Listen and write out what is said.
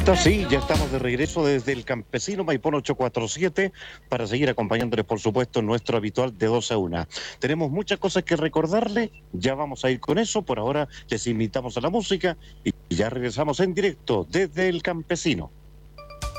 Sí, ya estamos de regreso desde el Campesino Maipón 847 para seguir acompañándoles, por supuesto, en nuestro habitual de 12 a 1. Tenemos muchas cosas que recordarle, ya vamos a ir con eso. Por ahora les invitamos a la música y ya regresamos en directo desde el Campesino.